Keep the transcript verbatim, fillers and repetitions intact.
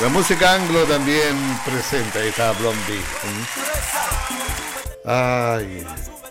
La música anglo también presente, ahí está Blondie. Ay.